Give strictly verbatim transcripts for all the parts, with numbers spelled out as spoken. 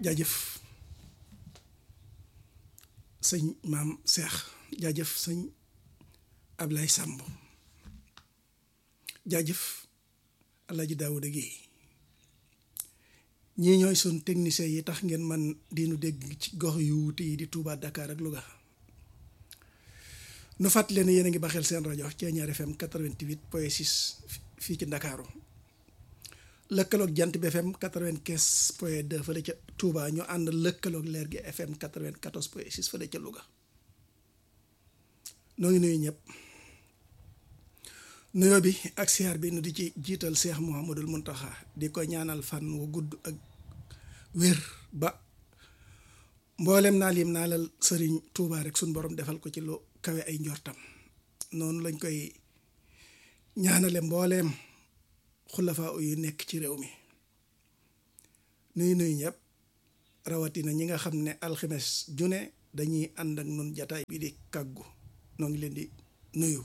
jaajëf sëñ maam Cheikh jaajëf sëñ Ablaye Samb jaajëf Alaaji Daawuda Géey ñii ñooy sun technicien yi tax ngeen man di nu dégg ci gox yu wuute yi di Touba Dakar ak Louga nu fàttali leen yéen a ngi baxeel seen rajo Thiéniere F M quatre-vingt-huit point six fii ci Ndakaaru lëkkaloog Jant bi F M quatre-vingt-quinze point deux fële ca Touba ñu ànd lëkkaloog Leer gi F M quatre-vingt-quatorze point six fële ca Louga noo ngi nuyu ñëpp nuyoo bi ak siyaar bi nu di ci jiital Cheikh Mouhamadul Mountakha di ko ñaanal fan wu gudd ak wér ba mboolem naa lim naa lal sëriñ Touba rek suñ borom defal ko ci lu kawe ay njortam noonu lañ koy ñaanale mbooleem xulafaa yu nekk ci réew mi nuyu nuyu ñëpp rawatina ñi nga xam ne alxames june dañuy ànd ak nun jataay bi di kàggu noo ngi leen di nuyu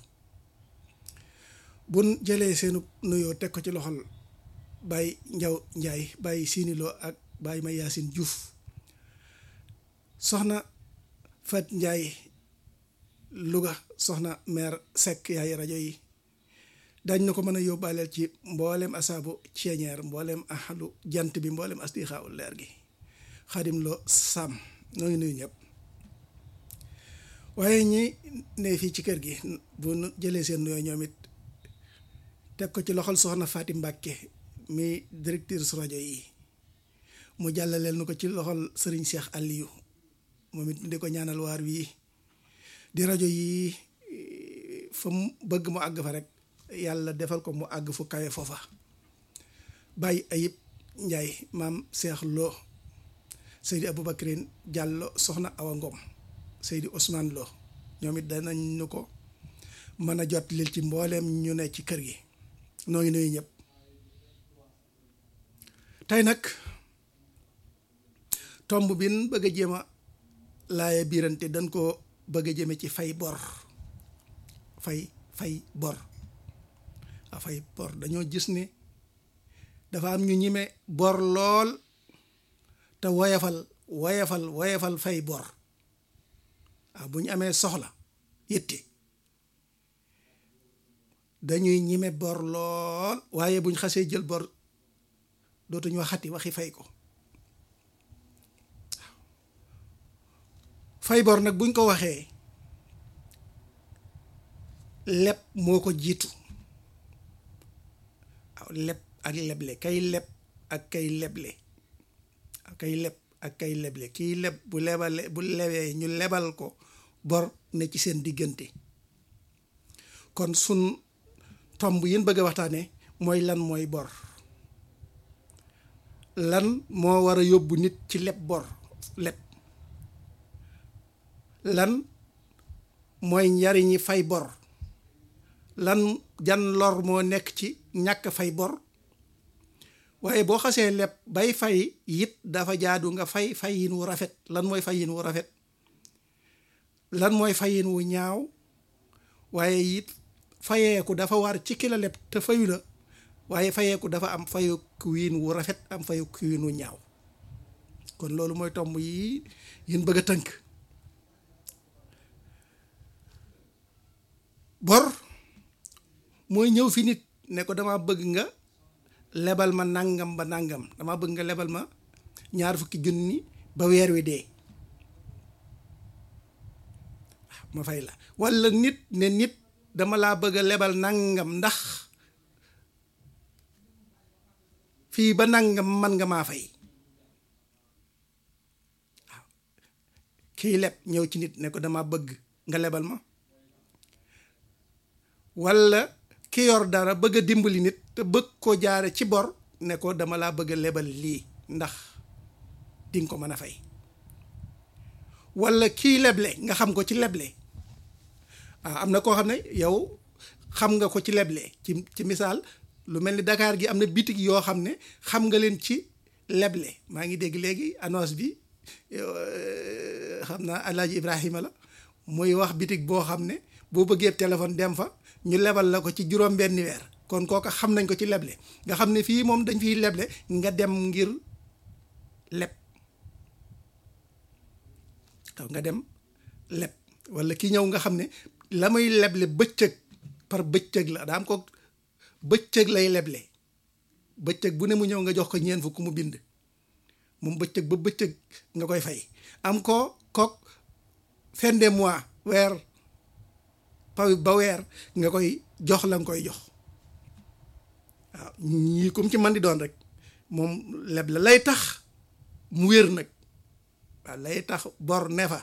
bun jëlee seenu nuyoo teg ko ci loxol Baye Njaw Njaay Baye Siniloo ak Baye ma Yaasin Juuf soxna Fat Njaay Louga soxna maire Seck yaay rajo yi dañ na ko mën a yóbbaaleel ci mboolem asaabu Thiéniere mboolem ahlu jant bi mboolem astixaawul leer gi Xaadim Lo Sam noo ngi nuyu ñëpp waaye ñi ne fii ci kër gi bu nu jëlee seen nuyoo ñoom it teg ko ci loxol soxna Faati Mbàkke mi directrice rajo yi mu jàllaleel nu ko ci loxol sëriñ Cheikh Aliou moom it di ko ñaanal waar wii di rajo yi fa mu bëgg mu àgg fa rek yàlla defal ko mu àgg fu kawe foofa Baye Ayib Njaay maam Cheikh Lo Seydi Aboubacrine Diallo soxna Awa Ngom Seydi Ousmane Lo ñoom it danañ nu ko mën a jot lil ci mbooleem ñu ne ci kër gi noo ngi nuyu ñëpp tey nag tomb bin bëgg a jéem a laaye biirante dañ ko bëgg a jëme ci fay bor fay fay bor a fay bor dañoo gis ne dafa am ñu ñime bor lool te woyafal woyafal woyafal fay bor waaw bu ñu amee soxla yitte dañuy ñime bor lool waaye buñ xasee jël bor dootuñu waxati waxi fay ko fay bor nag buñ ko waxee leb moo ko jiitu waaw leb ak leble kay leb ak kay leble kay leb ak kay leble kiy leb bu lebale bu lebee ñu lebal ko bor ne ci seen diggante kon sun tomb yéen bëgg a waxtaane mooy lan mooy bor lan moo war a yóbbu nit ci leb bor leb lan mooy njariñi fay bor lan jan lor moo nekk ci ñàkk fay bor waaye boo xasee leb bay fay it dafa jaadu nga fay fayin wu rafet lan mooy fayin wu rafet lan mooy fayin wu ñaaw waaye it fayeeku dafa war ci ki la leb te fayu la waaye fayeeku dafa am fayu wiin wu rafet am fayu wiin wu ñaaw kon loolu mooy tomb yi yin bëgg a tënk bor mooy ñëw fi nit ne ko dama bëgg nga lebal ma nangam ba nangam dama bëgg nga lebal ma ñaar fukki junni ba weer wi dee ma fay la walla nit ne nit dama laa bëgg a lebal nangam ndax fii ba nangam man nga maa fay waaw kii leb ñëw ci nit ne ko dama bëgg nga lebal ma walla ki yor dara bëgg a dimbali nit te bëgg ko jaare ci bor ne ko dama laa bëgg a lebal lii ndax dinga ko mën a fay walla kii leble nga xam ko ci leble ah am na koo xam ne yow xam nga ko ci leble ci ci misaal lu mel ni Dakar gi am na bitig yoo xam ne xam nga leen ci leble maa ngi dégg léegi annonce bi xam naa Alaaji Ibrahima la muy wax bitig boo xam ne boo bëggee téléphone dem fa ñu lebal la ko ci juróom benni weer kon kooka xam nañ ko ci leble nga xam ne fii moom dañ fiy leble nga dem ngir leb xaw nga dem leb wala ki ñëw nga xam ne la muy leble bëccëg par bëccëg la daa am ko bëccëg lay leble bëccëg bu ne mu ñëw nga jox ko ñeent fukk mu bind moom bëccëg ba bëccëg nga koy fay am ko kook fin de mois weer pa ba weer nga koy jox la nga koy jox waaw ñii comme ci man di doon rek moom leb la lay tax mu wér nag waaw lay tax bor ne fa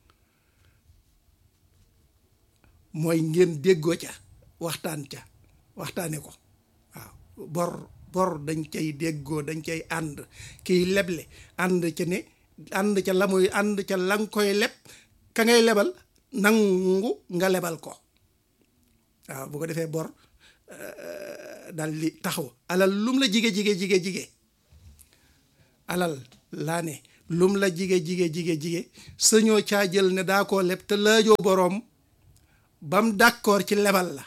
mooy ngeen déggoo ca waxtaan ca waxtaane ko waaw bor bor dañ cay déggoo dañ cay ànd kiy leble ànd ca ne ànd ca la muy ànd ca la nga koy leb ka ngay lebal nangu nga lebal ko waaw bu ko defee bor dal li taxaw alal lum la jige jige jige jige alal laa ne lum la jige jige jige jige sañoo caa jël ne daa koo leb te laajoo boroom bam d'accord ci lebal la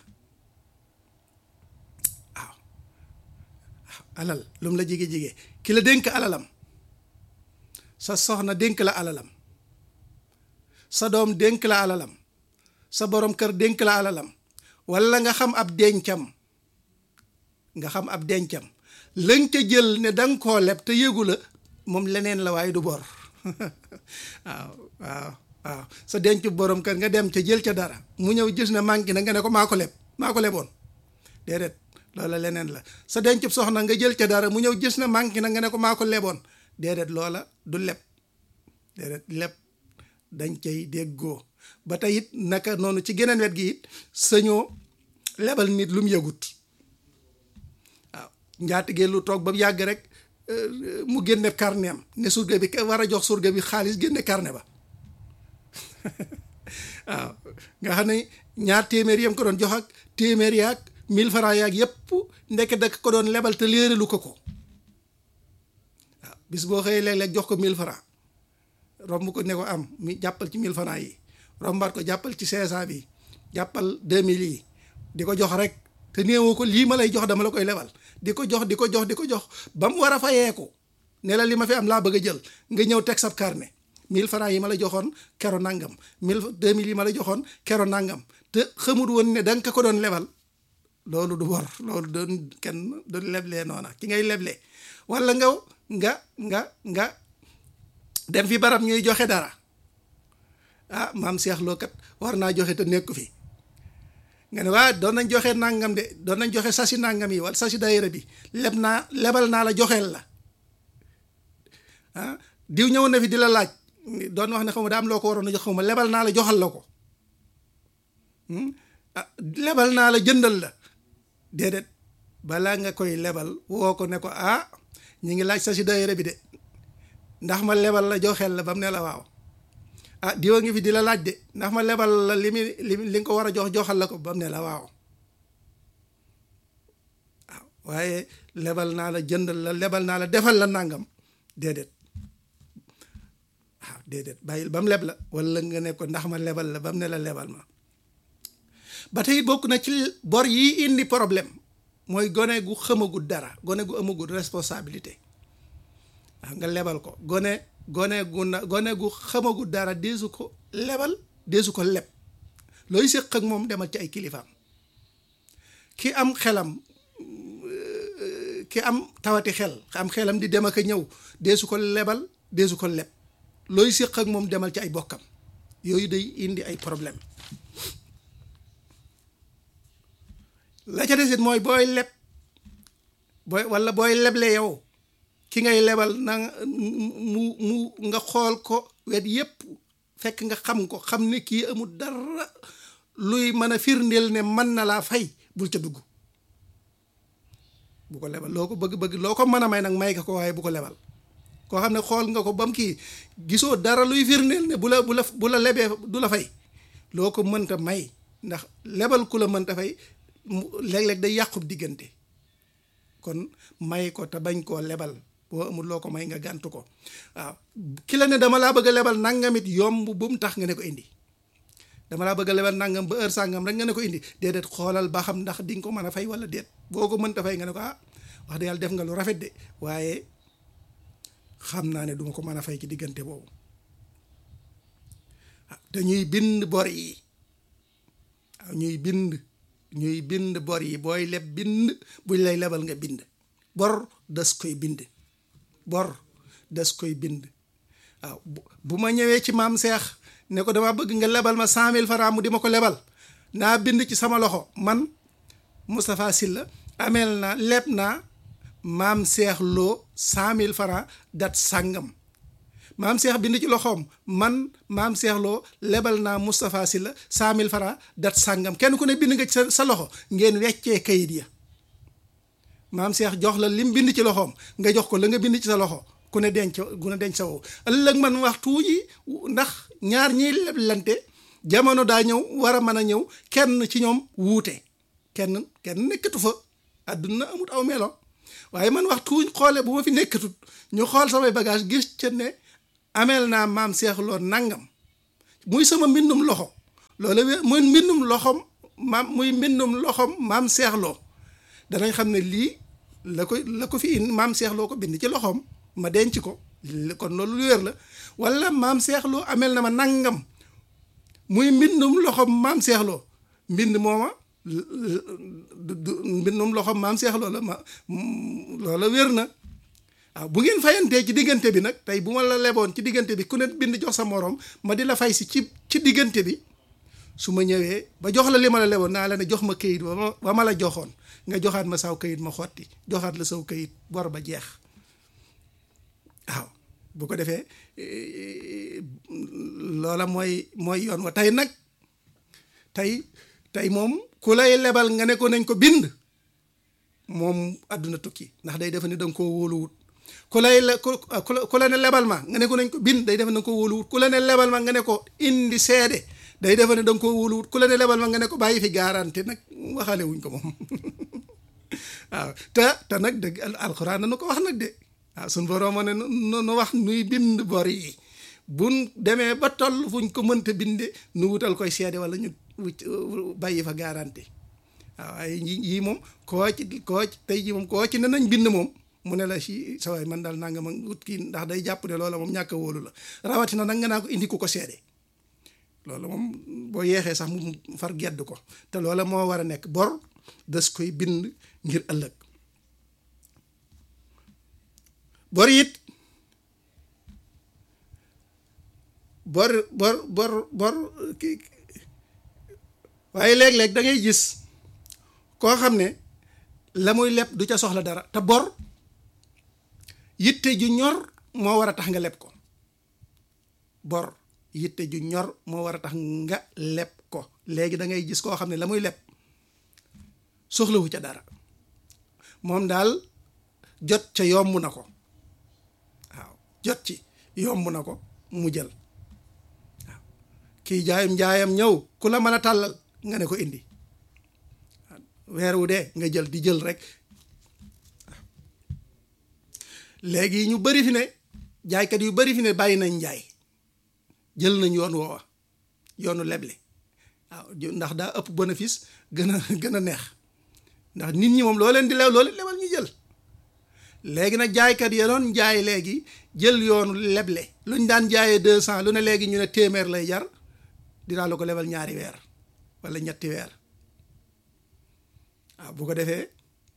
waaw alal lum la jige jige ki la dénk alalam sa soxna dénk la alalam sa doom dénk la alalam sa borom kër dénk la alalam walla nga xam ab dencam nga xam ab dencam lañ ca jël ne danga koo leb te yëgu la moom leneen la waaye du bor waaw waaw waaw sa denc borom kër nga dem ca jël ca dara mu ñëw gis ne manqué na nga ne ko maa ko leb maa ko leboon déedéet loola leneen la sa denc soxna nga jël ca dara mu ñëw gis ne manqué na nga ne ko maa ko leboon déedéet loola du leb déedéet leb dañ cay déggoo ba tey it naka noonu ci geneen wet gi it sañoo lebal nit lu mu yëgut waaw njaatige lu toog ba mu yàgg rek mu génne carnet am ne surga bi war a jox surga bi xaalis génne carnet ba waaw nga xam ne ñaar téeméer yam ko doon jox ak téeméer yaag mille francs yaag yépp ndekk dak ko doon lebal te léeralu ko ko waaw bis boo xëyee léeg-léeg jox ko mille francs romb ko ne ko am mi jàppal ci mille francs yi rombaat ko jàppal ci cinq cent bi jàppal deux mille yi di ko jox rek te néewoo ko lii ma lay jox dama la koy lebal di ko jox di ko jox di ko jox ba mu war a fayeeku ne la li ma fi am laa bëgg a jël nga ñëw teg sab carnet mille francs yi ma la joxoon kero nangam mille deux mille yi ma la joxoon kero nangam te xamut woon ne da nga ko doon lebal loolu du bor loolu doon kenn du leblee noona ki ngay leblee wala nga nga nga nga dem fi barab ñuy joxe dara ah maam Cheikh Lo kat war naa joxe te nekku fi nga ne waa doon nañ joxe nangam de doon nañ joxe sasi nangam yi wala sasi daayira bi leb naa lebal naa la joxeel la ah diw ñëw na fi di la laaj doon wax ne xaw ma daa am loo ko waroon a jox xaw ma lebal naa la joxal la ko ah lebal naa la jëndal la déedéet balaa nga koy lebal woo ko ne ko ah ñi ngi laaj sasi daayira bi de ndax ma lebal la joxeel la ba mu ne la waaw ah diwa ngi fi di la laaj de ndax ma lebal la li mi li li nga ko war a jox joxal la ko ba mu ne la waaw waaw waaye lebal naa la jëndal la lebal naa la defal la nangam déedéet waaw déedéet bàyyil ba mu leb la wala nga ne ko ndax ma lebal la ba mu ne la lebal ma ba tey bokk na ci bor yi indi problème mooy gone gu xamagul dara gone gu amagul responsabilité waaw nga lebal ko gone gone gu na gone gu xamagul dara deesu ko lebal deesu ko leb looy séq ak moom demal ci ay kilifaam ki am xelam ki am tawati xel am xelam di dem ak a ñëw deesu ko lebal deesu ko leb looy séq ak moom demal ci ay bokkam yooyu day indi ay problème la ca desit mooy booy leb booy walla booy leble yow ki ngay lebal na mu mu nga xool ko wet yépp fekk nga xam ko xam ne kii amul dara luy mën a firndeel ne mën na laa fay bul ca dugg bu ko lebal loo ko bëgg-bëgg loo ko mën a may nag may ka ko waaye bu ko lebal koo xam ne xool nga ko ba mu kii gisoo dara luy firndeel ne bu la bu la bu la lebee du la fay loo ko mënta may ndax lebal ku la mënta fay léeg-léeg day yàqub diggante kon may ko te bañ koo lebal boo amul loo ko may nga gàntu ko waaw ki la ne dama laa bëgg a lebal nangamit yomb bu mu tax nga ne ko indi dama laa bëgg a lebal nangam ba heure sàngam rek nga ne ko indi déedéet xoolal ba xam ndax di nga ko mën a fay wala déet boo ko mënta fay nga ne ko ah wax dëgg yàlla def nga lu rafet de waaye xam naa ne duma ko mën a fay ci diggante boobu dañuy bind bor yi waaw ñuy bind ñuy bind bor yi booy leb bind buñ lay lebal nga bind bor des koy bind bor des koy bind waaw bu ma ñëwee ci maam Seex ne ko dama bëgg nga lebal ma cent mille francs mu di ma ko lebal naa bind ci sama loxo man Moustapha Sylla ameel naa leb naa maam Seex Lo cent mille francs dat sàngam maam Seex bind ci loxoom man maam Seex Lo lebal naa Moustapha Sylla cent mille francs dat sàngam kenn ku ne bind nga ci sa sa loxo ngeen weccee kayit ya maam Seex jox la lim bind ci loxoom nga jox ko la nga bind ci sa loxo ku ne denc ku ne denc sa wow ëllëg man waxtu yi ndax ñaar ñiy leblante jamono daa ñëw war a mën a ñëw kenn ci ñoom wuute kenn kenn nekkatu fa àdduna amut aw melo waaye man waxtu xoole bu ma fi nekkatut ñu xool samay bagage gis ca ne ameel naa maam Seex Lo nangam muy sama mbindum loxo loolu muy mbindum loxom maam muy mbindum loxom maam Seex Lo danañ xam ne lii la ko la ko fi indi maam Seex Lo ko bind ci loxoom ma denc ko kon loolu lu wér la wala maam Seex Lo ameel na ma nangam muy mbindum loxom maam Seex Lo mbind mooma mbindum loxom maam Seex Lo la ma loola wér na waaw bu ngeen fayantee ci diggante bi nag tey bu ma la leboon ci diggante bi ku ne bind jox sa morom ma di la fay si ci ci diggante bi su ma ñëwee ba jox la li ma la leboon naa la ne jox ma kayit ba ma ba ma la joxoon nga joxaat ma saw kayit ma xotti joxaat la saw kayit bor ba jeex waaw bu ko defee loola mooy mooy yoon wa tey nag tey tey moom ku lay lebal nga ne ko nañ ko bind moom àdduna tukki ndax day defe ne da nga koo wóoluwut ku lay la ku la ne lebal ma nga ne ko nañ ko bind day defe ne da nga koo wóoluwut ku la ne lebal ma nga ne ko indi seede day defe ne da nga koo wóoluwut ku la ne lebal ma nga ne ko bàyyi fi garanti nag waxale wuñ ko moom waaw te te nag dëgg alxuraan na nu ko wax nag de waaw suñ borooma ne nu wax nuy bind bor yi buñ demee ba toll fuñ ko mënta binde nu wutal koy seede wala ñu bàyyi fa garanti waaw waaye yii moom koo ci koo ci tey ji moom koo ci ne nañ bind moom mu ne la si sa waay man daal nanga ma wut kii ndax day jàpp ne loola moom ñàkk a wóolu la rawatina nag nga naa ko indi ku ko seede loolu moom boo yeexee sax mu far gedd ko te loola moo war a nekk bor des koy bind ngir ëllëg bor it bor bor bor bor kii waaye léeg-léeg da ngay gis koo xam ne la muy leb du ca soxla dara te bor yitte ju ñor moo war a tax nga leb ko bor yitte ju ñor moo war a tax nga leb ko léegi da ngay gis koo xam ne la muy leb soxlawu ca dara moom daal jot ca yomb na ko waaw jot ci yomb na ko mu jël waaw kii jaayam njaayam ñëw ku la mën a tàllal nga ne ko indi weer wu dee nga jël di jël rek léegi ñu bari fi ne jaaykat yu bari fi ne bàyyi nañ njaay jël nañ yoon woowa yoonu leble waaw ndax daa ëpp bénéfice gën a gën a neex ndax nit ñi moom loo leen di lew loo leen lebal ñu jël léegi nag jaaykat ya doon jaay léegi jël yoonu leble lu ñu daan jaayee deux cent lu ne léegi ñu ne téeméer lay jar dinaa la ko lebal ñaari weer wala ñetti weer waaw bu ko defee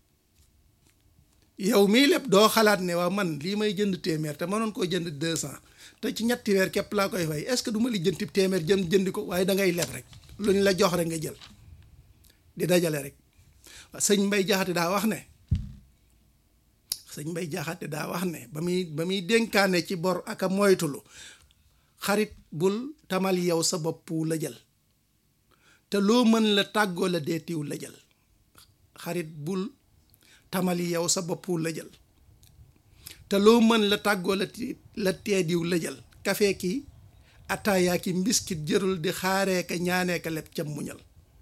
yow mii lépp doo xalaat ne waaw man lii may jënd téeméer te mënoon koo jënd deux cent te ci ñetti weer képp laa koy fay est-ce que du ma li jënti téeméer jëm jëndi ko waaye da ngay leb rek lu ñu la jox rek nga jël di dajale rek sëñ Mbay Jaxate daa wax ne sëñ Mbay Jaxate daa wax ne ba muy ba muy dénkaane ci bor ak a moytulu xarit bul tamal yow sa bopp la jël te loo mën la tàggoo la deetiw la jël xarit bul tamali yow sa bopp la jël te loo mën la tàggoo la la teediw la jël kafe ki ataaya ki mbiskit jërul di xaaree ka ñaanee ka leb cam muñal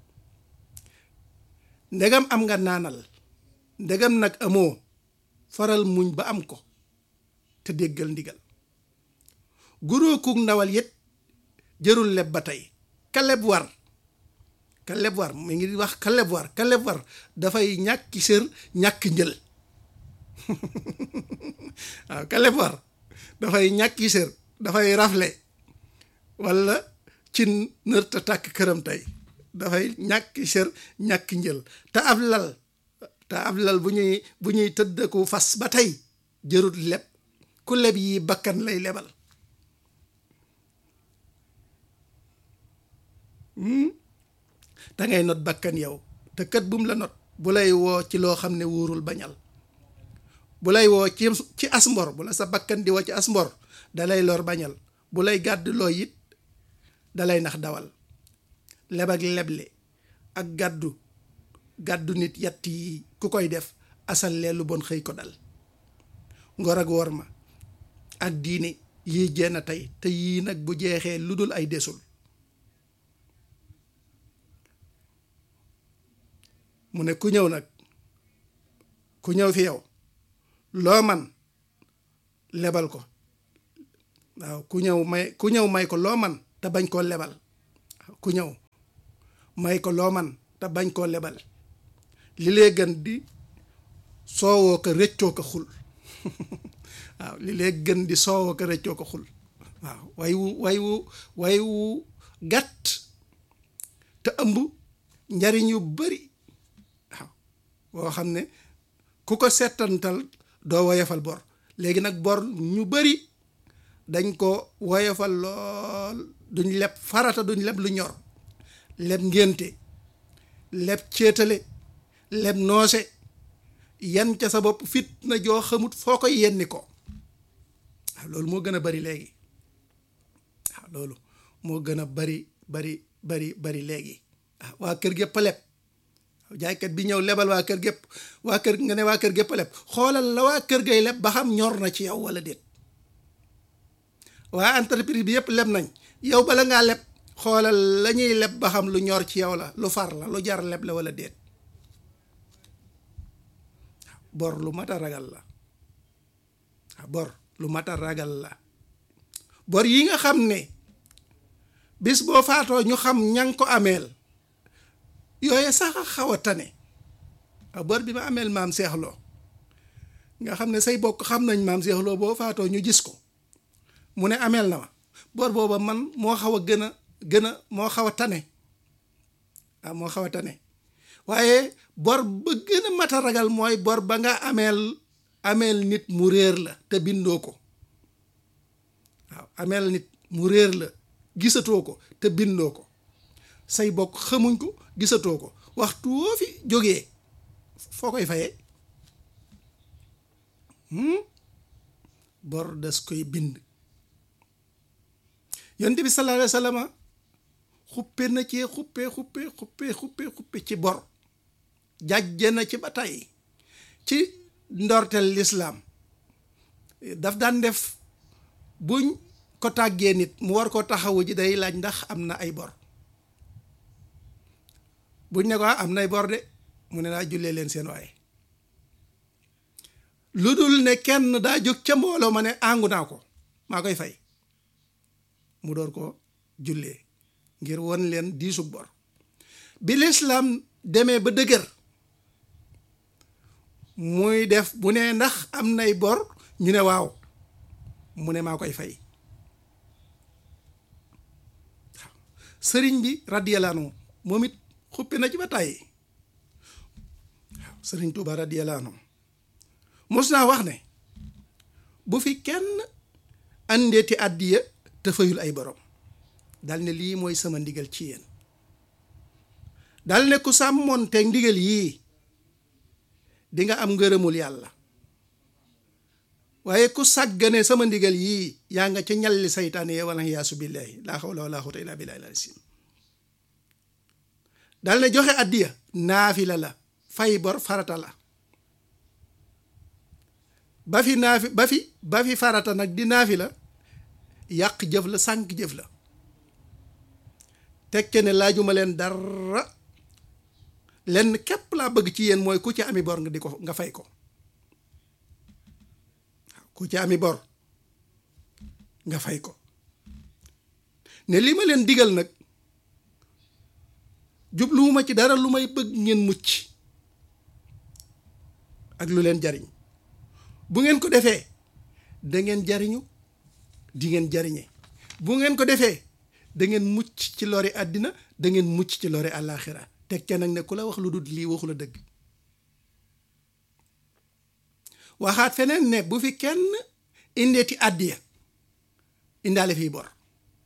ndegam am nga naanal ndegam nag amoo faral muñ ba am ko te déggal ndigal guroo kuk ndawal yit jërul leb ba tey ka leb war ka leb war mi ngi wax ka leb war ka leb war dafay ñàkki sër ñàkk njël waaw ka leb war dafay ñàkki sër dafay rafle walla cin nërta tàkk këram tey dafay ñàkk sër ñàkk njël te ab lal te ab lal bu ñuy bu ñuy tëddaku fas ba tey jërut leb ku leb yi bakkan lay lebal da ngay not bakkan yow te kat bum la not bu lay woo ci loo xam ne wóorul bañal bu lay woo ci ci asmbor bu la sa bakkan di woo ci asmbor da lay lor bañal bu lay gàdd loo it da lay nax dawal leb ak leble ak gàddu gàddu nit yatt yi ku koy def asal lee lu bon xëy ko dal ngor ak wor ma ak diine yii jenn tey te yii nag bu jeexee lu dul ay desul mu ne ku ñëw nag ku ñëw fi yow loo man lebal ko waaw ku ñëw may ku ñëw may ko loo man te bañ koo lebal ku ñëw may ko loo man te bañ koo lebal li lee gën di soowoo ko rëccoo ko xul waaw li lee gën di soowoo ko rëccoo ko xul waaw way wu way wu way wu gàtt te ëmb njariñ yu bari waaw boo xam ne ku ko settantal doo woyofal bor léegi nag bor ñu bari dañ ko woyofal lool duñ leb farata duñ leb lu ñor leb ngénte leb céetale leb noose yan ca sa bopp fit na joo xamut foo koy yenni ko waaw loolu moo gën a bari léegi waaw loolu moo gën a bari bari bari bari léegi waaw waa kër gépp a leb jaaykat bi ñëw lebal waa kër gépp waa kër nga ne waa kër gépp a leb xoolal la waa kër gay leb ba xam ñor na ci yow wala déet waa entreprise bi yëpp leb nañ yow bala ngaa leb xoolal la ñuy leb ba xam lu ñor ci yow la lu far la lu jar leb la wala déet bor lu mat a ragal la bor lu mat a ragal la bor yi nga xam ne bis boo faatoo ñu xam ña nga ko ameel yooye sax a xaw a tane bor bi ma ameel maam seexloo nga xam ne say bokk xam nañ maam seexloo boo faatoo ñu gis ko mu ne ameel na ma bor booba man moo xaw a gën a gën a moo xaw a tane waaw moo xaw a tane waaye bor ba gën a mat a ragal mooy bor ba nga ameel ameel nit mu réer la te bindoo ko waaw ameel nit mu réer la gisatoo ko te bindoo ko say bokk xamuñ ko gisatoo ko waxtu woo fi jógee foo koy fayee bor das koy bind yonent bi sallallahu alayhi wa sallam xuppe na ci xuppe xuppe xuppe xuppe xuppe ci bor jàjje na ci ba tey ci ndorteel lislaam daf daan def buñ ko tàggee nit mu war ko taxawu ji day laaj ndax am na ay bor buñ ne ko am nay bor de mu ne naa jullee leen seen waaye lu dul ne kenn daa jóg ca mbooloo ma ne àngu naa ko maa koy fay mu door ko jullee ngir won leen diisu bor bi lislaam demee ba dëgër muy def bu ne ndax am nay bor ñu ne waaw mu ne maa koy fay sëriñ bi radiyallahu anhu moom it xuppe na ci ba tàyyi waaw sëriñ Tuuba radiyallahu anhu mos naa wax ne bu fi kenn andeeti àddiya te fayul ay borom dal ne lii mooy sama ndigal ci yéen dal ne ku sàmmoon te ndigal yii di nga am ngërëmul yàlla waaye ku sàggane sama ndigal yii yaa nga ca ñalli saytaane yee wala yaasu billaahi laa xawla wala quwwata illaa billaahi al-aliyyil dal ne joxe addiya naafila la fay bor farata la ba fi naafi ba fi ba fi farata nag di naafila yàq jëf la sànq jëf la tekke ne laajuma leen dara lenn képp laa bëgg ci yéen mooy ku ci ami bor nga di ko nga fay ko ku ci ami bor nga fay ko ne li ma leen digal nag jubluwuma ci dara lu may bëgg ngeen mucc ak lu leen jariñ bu ngeen ko defee da ngeen jariñu di ngeen jariñe bu ngeen ko defee da ngeen mucc ci lori àddina da ngeen mucc ci lori àllaaxira teg ca nag ne ku la wax lu dul lii waxu la dëgg waxaat feneen ne bu fi kenn indeeti àddiya indaale fii bor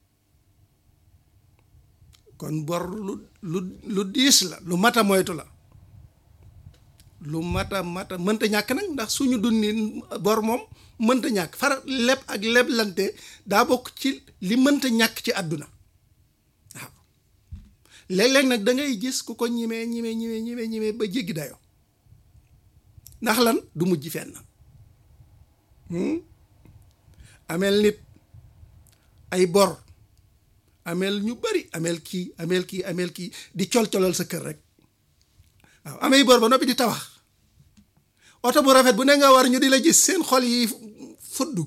kon bor lu lu lu diis la lu mata moytu la lu mata mata mënta ñàkk nag ndax suñu dundi bor moom mënta ñàkk far leb ak leblante daa bokk ci li mënta ñàkk ci àdduna waaw léeg-léeg nag da ngay gis ku ko ñimee ñimee ñimee ñimee ñimee ba jéggi dayo ndax lan du mujj fenn ameel nit ay bor ameel ñu bari ameel kii ameel kii ameel kii di col-colal sa kër rek waaw amee bor ba noppi di tabax oto bu rafet bu ne nga war ñu di la gis seen xol yi fuddu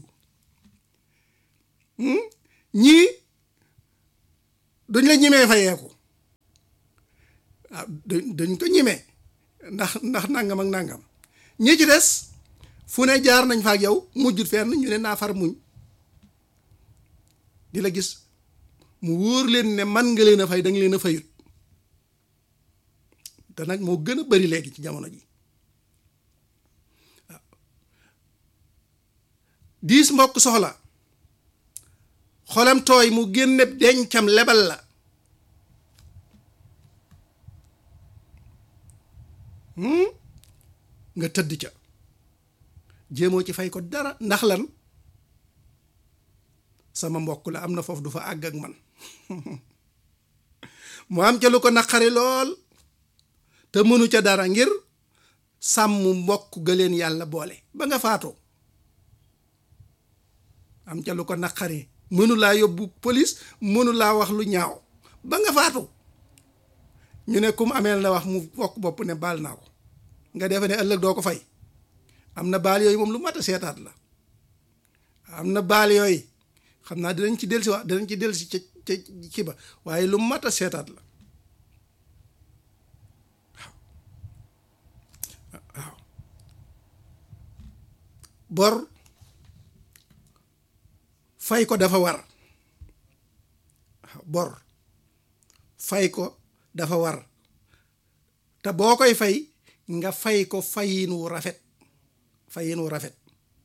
ñii duñ la ñimee fayeeku waaw duñ ko ñimee ndax ndax nangam ak nangam ñi ci des fu ne jaar nañ fa ak yow mujjut fenn ñu ne naa far muñ di la gis mu wóor leen ne man nga leen a fay danga leen a fayut te nag moo gën a bari léegi ci jamono ji waaw diis mbokk soxla xolam tooy mu génne dencam lebal la nga tëdd ca jéemoo ci fay ko dara ndax lan sama mbokk la am na foofu du fa àgg ak man mu am ca lu ko naqari lool te mënu ca dara ngir sàmm mbokk ga leen yàlla boole ba nga faatoo am ca lu ko naqari mënu laa yóbbu police mënu laa wax lu ñaaw ba nga faatu ñu ne kum ameel na wax mu bokk bopp ne baal naa ko nga defe ne ëllëg doo ko fay am na baal yooyu moom lu mat a seetaat la am na baal yooyu xam naa dinañ ci dellusi wax dinañ ci dellusi ca ca ci ba waaye lu mat a seetaat la waaw waaw bor fay ko dafa war bor fay ko dafa war te boo koy fay nga fay ko fayin wu rafet fayin wu rafet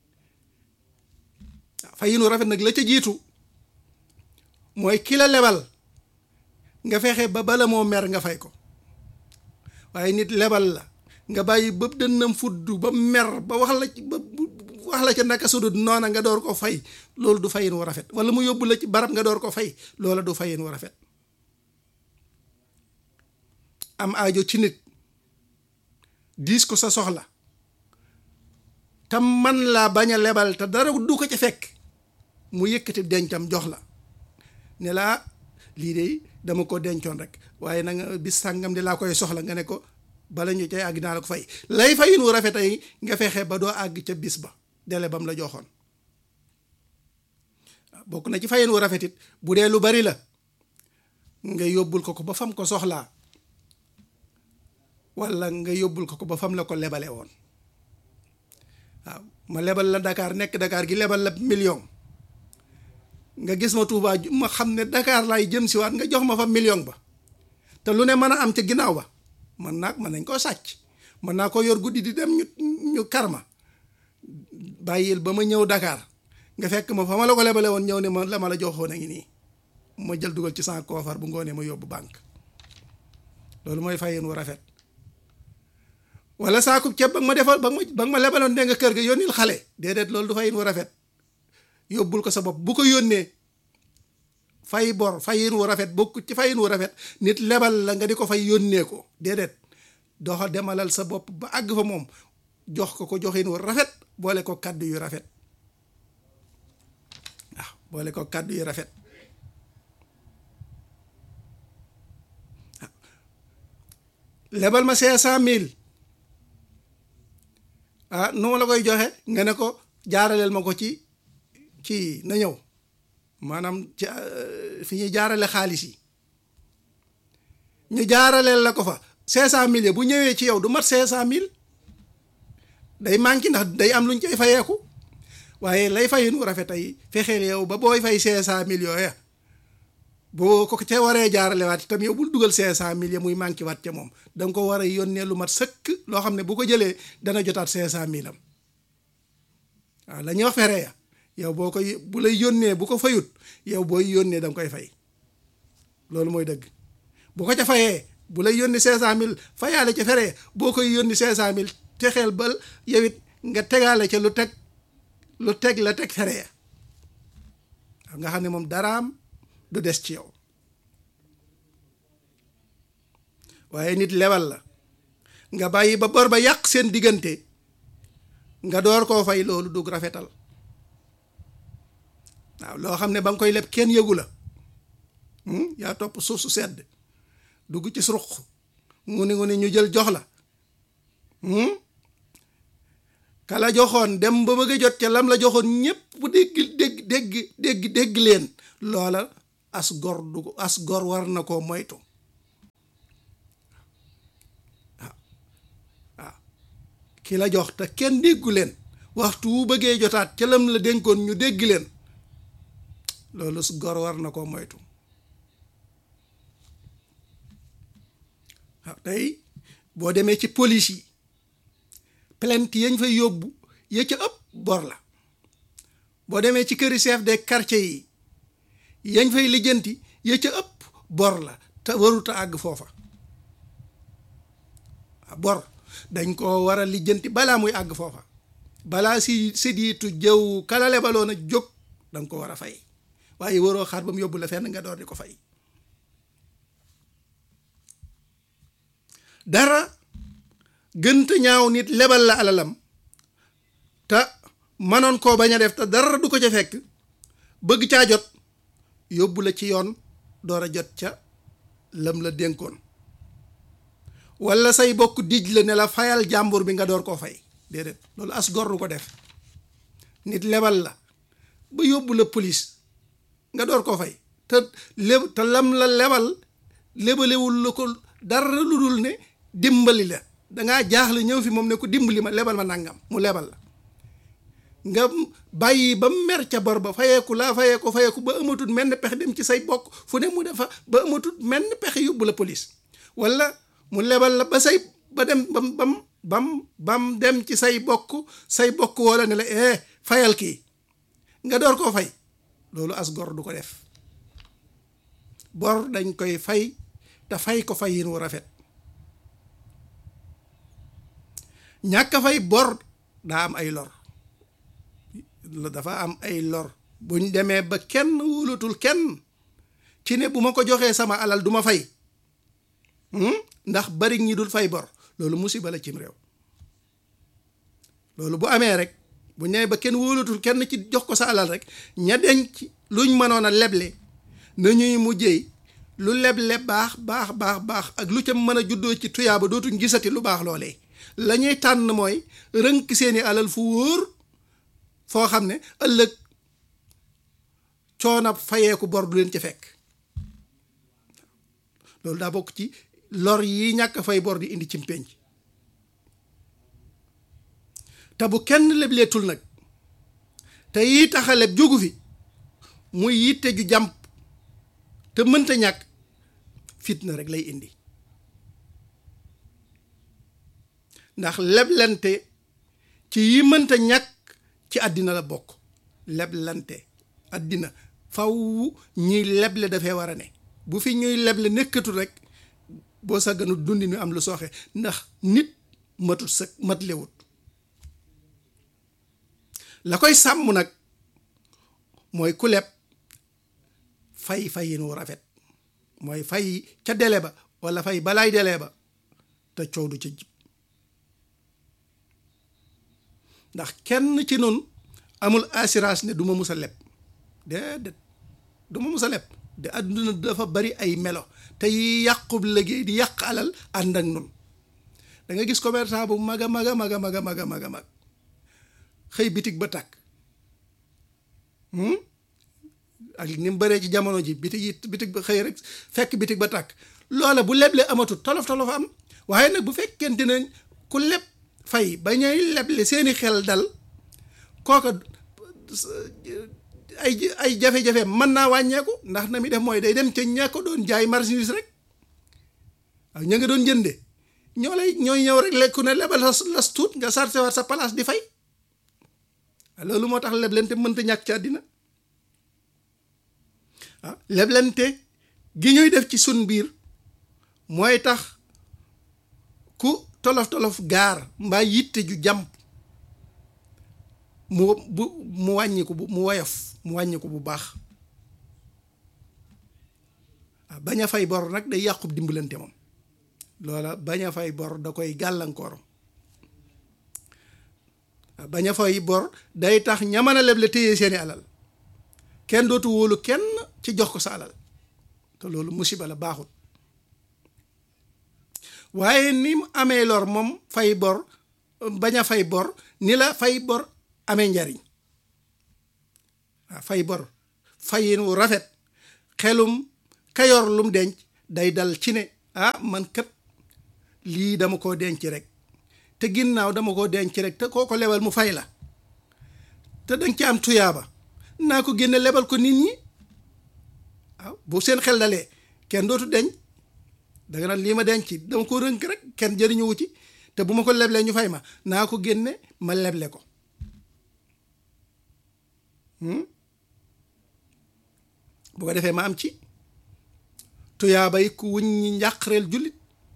fayin wu rafet nag la ca jiitu mooy ki la lebal nga fexe ba bala moo mer nga fay ko waaye nit lebal la nga bàyyi ba dënnam fudd ba mer ba wax la ba wax la ca naka sudut noona nga door ko fay loolu du fayin wu rafet wala mu yóbbu la ci barab nga door ko fay loola du fayin wu rafet am aajo ci nit diis ko sa soxla tam man laa bañ a lebal te dara du ko ca fekk mu yëkkati dencam jox la ne laa lii de dama ko dencoon rek waaye na nga bis sàngam di laa koy soxla nga ne ko bala ñu cay àgg naa la ko fay lay fayin wu rafet ay nga fexe ba doo àgg ca bis ba dele bam la joxoon bokk na ci fayin wu rafet it bu dee lu bari la nga yóbbul ko ko ba fam ko soxlaa walla nga yóbbul ko ko ba fam la ko lebale woon waaw ma lebal la Dakar nekk Dakar gi lebal la million nga gis ma Touba ma xam ne Dakar laay jëm si waat nga jox ma fa million ba te lu ne mën a am ca ginnaaw ba man naag mën nañ koo sàcc mën naa ko yor guddi di dem ñu ñu karma bàyyil ba ma ñëw Dakar nga fekk ma fa ma la ko lebale woon ñëw ne ma la ma la joxoon a ngi nii ma jël dugal ci sama koofar bu ngoonee ma yóbbu banque loolu mooy fayin wu rafet wala saakub ceeb ba nga ma defal ba nga ma ba nga ma lebaloon dee nga kër ga yónnil xale déedéet loolu du fayin wu rafet yóbbul ko sa bopp bu ko yónnee fay bor fayin wu rafet bokk ci fayin wu rafet nit lebal la nga di ko fay yónnee ko déedéet doxa demalal sa bopp ba àgg fa moom jox ko ko joxin wu rafet boole ko kàddu yu rafet waaw boole ko kàddu yu rafet lebal ma cinq cent mille ah nu ma la koy joxe nga ne ko jaaraleel ma ko ci ci na ñëw maanaam ci fi ñuy jaarale xaalis yi ñu jaaraleel la ko fa cinq cent mille bu ñëwee ci yow du mat cinq cent mille day manqué ndax day am lu ñu koy fayeeku waaye lay fayin wu rafet ay fexeel yow ba booy fay cinq cent mille yooya boo ko ca waree jaaralewaat itam yow bul dugal cinq cent mille ya muy manqué waat ca moom da nga ko war a yónnee lu mat sëkk loo xam ne bu ko jëlee dana jotaat cinq cent mille am waaw la ñuy wax fere ya yow boo koy bu lay yónnee bu ko fayut yow booy yónnee da nga koy fay loolu mooy dëgg bu ko ca fayee bu lay yónni cinq cent mille fayaale ca fere ya boo koy yónni cinq cent mille texeel bal yow it nga tegaale ca lu teg lu teg la teg fere ya waaw nga xam ne moom daraam du des ci yow waaye nit lebal la nga bàyyi ba bor ba yàq seen diggante nga door koo fay loolu dug rafetal waaw loo xam ne ba nga koy leb kenn yëgu la yaa topp suuf su sedd dugg ci suruq mu ne mu ne ñu jël jox la kala joxoon dem ba bëgg a jot ca lam la joxoon ñépp bu dégg dégg dégg dégg dégg leen loola as gor du as gor war na koo moytu waaw waaw ki la jox te kenn déggu leen waxtu wu bëggee jotaat ca lam la dénkoon ñu dégg leen loolu as gor war na koo moytu waaw tey boo demee ci police yi plainte yañ fay yóbbu ya ca ëpp bor la boo demee ci këri chef de quartier yi yañ fay lijjanti ya ca ëpp bor la te waruta àgg foofa bor dañ ko war a lijjanti balaa muy àgg foofa balaa si séddiitu jëw kalale baloon a jóg danga ko war a fay waaye waroo xaar ba mu yóbbu la fenn nga door di ko fay dara gënta ñaaw nit lebal la alalam te manoon koo bañ a def te dara du ko ca fekk bëgg caa jot yóbbu la ci yoon door a jot ca lam la dénkoon walla say bokk dij la ne la fayal jàmbur bi nga door koo fay déedéet loolu as gor du ko def nit lebal la ba yóbbu la police nga door koo fay te leb te lam la lebal lebalewul la ko dara lu dul ne dimbali la dangaa jaaxle ñëw fi moom ne ko dimbali ma lebal ma nangam mu lebal la nga bàyyi ba mer ca bor ba fayeeku laa fayeeku fayeeku ba amatut menn pexe dem ci say bokk fu ne mu defa ba amatut menn pexe yóbbu la police walla mu lebal la ba say ba dem bam bam bam bam dem ci say bokk say bokk wala ne la eh fayal kii nga door koo fay loolu as gor du ko def bor dañ koy fay te fay ko fay yin wu rafet ñàkk a fay bor daa am ay lor dafa am ay lor buñ demee ba kenn wóolatul kenn ci ne bu ma ko joxee sama alal du ma fay ndax bari ñi dul fay bor loolu musiba la cim réew loolu bu amee rek buñ demee ba kenn wóolatul kenn ci jox ko sa alal rek ña denc luñ mënoon a leble nañuy mujjee lu leble baax baax baax baax ak lu ca mën a juddoo ci tuyaaba dootuñ gisati lu baax loolee la ñuy tànn mooy rënk seeni alal fu wóor foo xam ne ëllëg coonab fayeeku bor du leen ci fekk loolu daa bokk ci lor yi ñàkk fay bor di indi ci pénc te bu kenn lebleetul nag te yi tax a leb jógu fi muy yitte ju jàmp te mënta ñàkk fitna rek lay indi ndax leblante ci yi mënta ñàkk ci àddina la bokk leblante àddina faw ñuy leble dafee war a ne bu fi ñuy leble nekkatul rek boo sàgganu dundi ñu am lu sooxe ndax nit matut sa mat lewut la koy sàmm nag mooy ku leb fay fayin wu rafet mooy fay ca dele ba walla fay balaay dele ba te coow du ca jib ndax kenn ci noonu amul assurance ne du ma mus a leb déedéet du ma mus a leb de àdduna dafa bari ay melo te yi yàqub liggéey di yàq alal ànd ak nun da nga gis commerçant bu mag a mag a mag a mag a mag a mag a mag xëy bitig ba tàkk ak ni mu bëree ci jamono ji bitig yi bitig ba xëy rek fekk bitig ba tàkk loola bu leble amatul tolof tolof am waaye nag bu fekkente ne ku leb fay ba ñuy leble seeni xel dal kooka ay ay jafe-jafe mën naa wàññeeku ndax na mi def mooy day dem ca ña ko doon jaay marchandise rek waaw ña nga doon jënde ñoo lay ñooy ñëw rek lekku ne lebal las tuut nga sarse waat sa place di fay loolu moo tax leblente mënta ñàkk ci àddina ah leblente gi ñuy def ci sun biir mooy tax ku tolof tolof gaar mbaa yitte ju jàmp mu bu mu wàññiku bu mu woyof mu wàññiku bu baax ah bañ a fay bor nag day yàqub dimbalante moom loola bañ a fay bor da koy gàllankoor ah bañ a fay bor day tax ña mën a leble téye seeni alal kenn dootu wóolu kenn ci jox ko sa alal te loolu musiba la baaxut waaye ni mu amee lor moom fay bor bañ a fay bor ni la fay bor amee njariñ waaw fay bor fayin wu rafet xelum kayor lum denc day dal ci ne ah man kat lii dama koo denc rek te ginnaaw dama koo denc rek te koo ko lebal mu fay la te danga ci am tuyaaba naa ko génne lebal ko nit ñi waaw bu seen xel dalee kenn dootu denc danga naan lii ma denc dama ko rënk rek kenn jëriñuwu ci te bu ma ko leblee ñu fay ma naa ko génne ma leble ko bu ko defee ma am ci tuyaaba yi ku wuñ ñi njàqreel jullit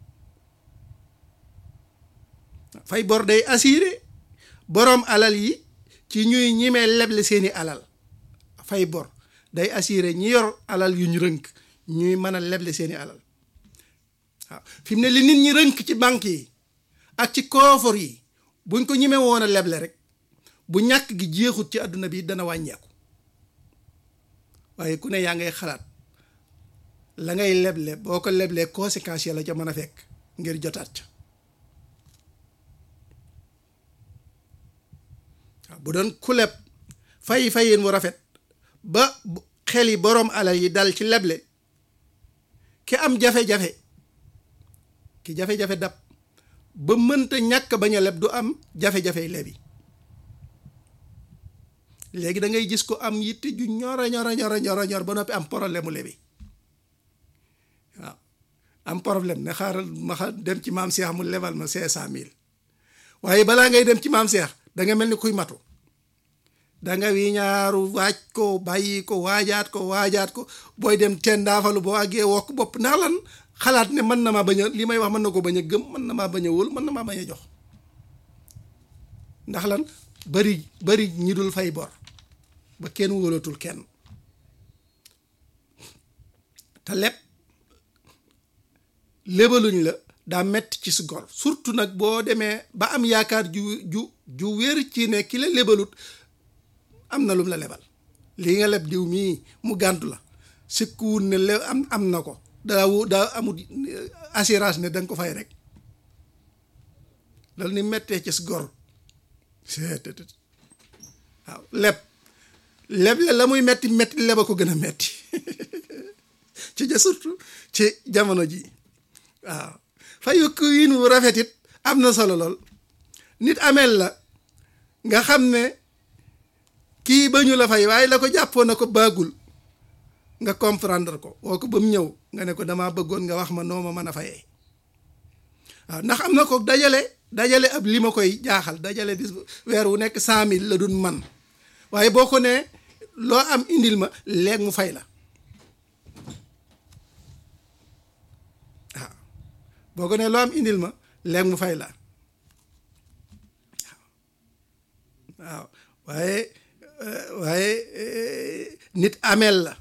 fay bor day assuré boroom alal yi ci ñuy ñimee leble seeni alal fay bor day assuré ñi yor alal yu ñu rënk ñuy mën a leble seeni alal waaw fi mu ne li nit ñi rënk ci banque yi ak ci koofar yi buñ ko ñimee woon a leble rek bu ñàkk gi jeexut ci àdduna bi dana wàññeeku waaye ku ne yaa ngay xalaat la ngay leble boo ko leblee conséquences ya la ca mën a fekk ngir jotaat ca waaw bu doon ku leb fay fayin wu rafet ba xel yi boroom alal yi dal ci leble ki am jafe-jafe ki jafe-jafe dab ba mënta ñàkk bañ a leb du am jafe-jafe lebi léegi da ngay gis ko am yitte ju ñora ñora ñora ñora ñor ba noppi am problème mu lebi waaw am problème ne xaaral ma xa dem ci maam Cheikh mu lebal ma cinq cent mille waaye balaa ngay dem ci maam Cheikh da nga mel ni kuy matu da nga wi ñaaru waaj ko bàyyi ko waajaat ko waajaat ko booy dem teen daafalu boo àggee wokk bopp ndax lan xalaat ne mën na maa bañ a li may wax mën na ko bañ a gëm mën na maa bañ a wóol mën na maa bañ a jox ndax lan bari bari ñi dul fay bor ba kenn wóolatul kenn te lépp lébaluñ la daa metti ci si gor surtout nag boo demee ba am yaakaar ju ju ju wér ci ne ki la lébalut am na lum la lebal lii nga leb diw mii mu gàntu la sikkuwul ne le am am na ko daa wu daa amul assurance ne danga ko fay rek loolu ni mettee ci si gor waaw leb leb la la muy metti metti leba ko gën a metti ci ja surtout ci jamono ji waaw fayu ku yin wu rafet it am na solo lool nit ameel la nga xam ne kii ba ñu la fay waaye la ko jàppoon na ko baagul nga comprendre ko woo ko ba mu ñëw nga ne ko damaa bëggoon nga wax ma noo ma mën a fayee waaw ndax am na ko dajale dajale ab li ma koy jaaxal dajale bis weer wu nekk cent mille la dun man waaye boo ko nee loo am indil ma léegi mu fay la waaw boo ko nee loo am indil ma léegi mu fay la waaw waaye waaye nit ameel la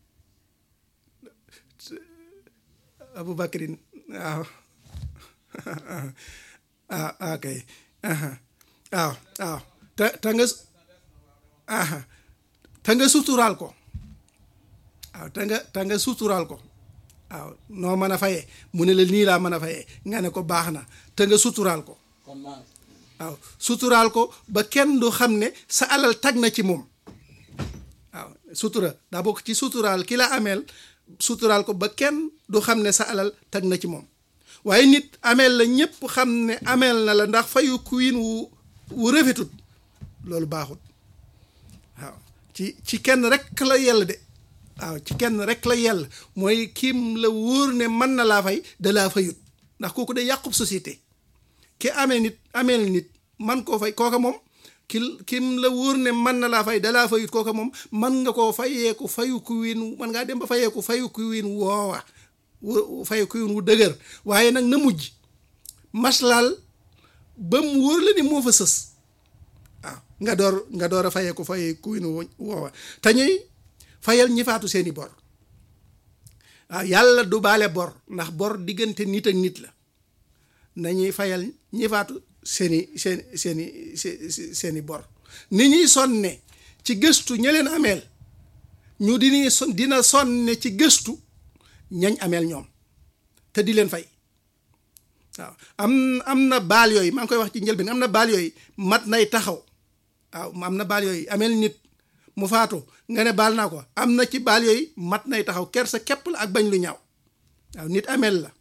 Aboubacrin waaw ah ok waaw waaw te te nga ah te nga suturaal ko waaw te nga te nga suturaal ko waaw noo mën a fayee mu ne la nii laa mën a fayee nga ne ko baax na te nga suturaal ko waaw suturaal ko ba kenn du xam ne sa alal tag na ci moom waaw sutura daa bokk ci suturaal ki la ameel suturaal ko ba kenn du xam ne sa alal tag na ci moom waaye nit ameel la ñëpp xam ne ameel na la ndax fayu kuyin wu wu rafetut loolu baaxut waaw ci ci kenn rek la yell de waaw ci kenn rek la yell mooy kim la wóor ne mën na laa fay da laa fayut ndax kooku day yàqub société ki amee nit ameel nit man koo fay kooka moom ki kim la wóor ne mën na laa fay da laa fayut kooka moom man nga koo fayeeku fayu ku wiin man ngaa dem ba fayeeku fayu ku wiin woowa fayu ku wiin wu dëgër waaye nag na mujj maslaal ba mu wóor la ni moo fa sës waaw nga door nga door a fayeeku fayu ku wiin woowa te ñuy fayal ñi faatu seeni bor waaw yàlla du baale bor ndax bor diggante nit ak nit la nañuy fayal ñi faatu seeni seen seeni seeni bor ni ñuy sonne ci gëstu ña leen ameel ñu dini son dina sonne ci gëstu ñañ ameel ñoom te di leen fay waaw am am na baal yooyu maa ngi koy wax ci njëlbeen am na baal yooyu mat nay taxaw waaw am na baal yooyu ameel nit mu faatu nga ne baal naa ko am na ci baal yooyu mat nay taxaw kersa képp la ak bañ lu ñaaw waaw nit ameel la